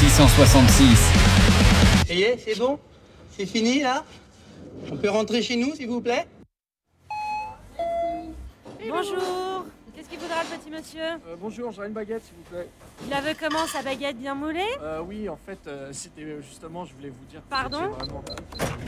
666. Ça y est, c'est bon? C'est fini là? On peut rentrer chez nous s'il vous plaît? Bonjour. Qu'est-ce qu'il voudra le petit monsieur? Bonjour, j'aurais une baguette s'il vous plaît. Il la veut comment, sa baguette bien moulée? Oui, en fait, c'était justement, je voulais vous dire. Pardon? J'ai vraiment...